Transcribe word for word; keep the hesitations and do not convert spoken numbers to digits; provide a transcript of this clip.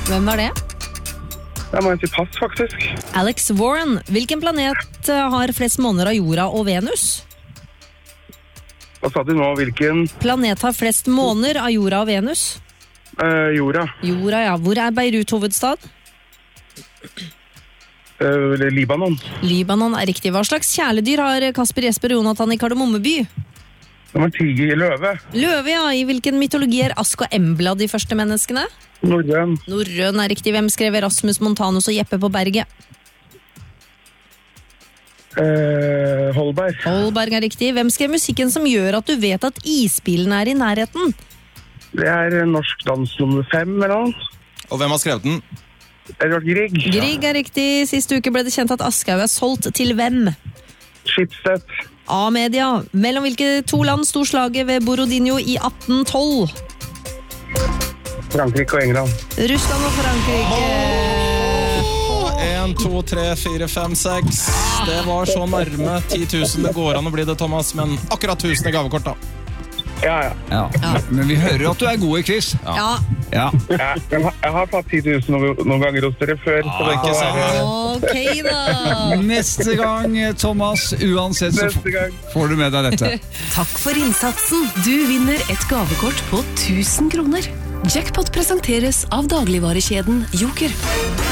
Hvem var det? Jeg må si pass, faktisk. Alex Warren. Hvilken planet har flest måneder av jorda og Venus? Hva sa du nå? Hvilken? Planet har flest måneder av jorda og Venus? Uh, jorda. Jorda, ja. Hvor er Beirut hovedstad? Uh, Libanon. Libanon er riktig. Hva slags kjæledyr har Kasper Jesper og Jonathan i Kardemommeby? Det var tiger, løve. Løve, ja. I hvilken mytologi er Ask og Embla de første menneskene? Norrøn. Norrøn er riktig. Hvem skrev Rasmus Montanus og Jeppe på berget? Uh, Holberg. Holberg er riktig. Hvem skrev musikken som gjør at du vet at isbilen er i nærheten? Det er norsk dans nummer fem, eller noe. Og hvem har skrevet den? Edvard Grieg. Grieg er riktig. Siste uke ble det kjent at Aschehoug er solgt til hvem? Schibsted. A-media. Mellom hvilke to land sto slaget ved Borodino i atten tolv? Frankrike og England. Russland og Frankrike. En, to, tre, fire, fem, seks. Det var så nærme ti tusen det går an å bli det, Thomas, men akkurat tusen i gavekort da. Ja, ja. Ja. Ja. Men vi hører at du er god i quiz. Ja. Ja. Jeg, jeg, har- jeg har tatt ti tusen noen, noen ganger hos dere før. så det ikke kan sant. være Ok da. Neste gang, Thomas, uansett så Neste gang. får du med deg dette. Takk for innsatsen. Du vinner et gavekort på tusen kroner. Jackpot presenteres av dagligvarekjeden Joker.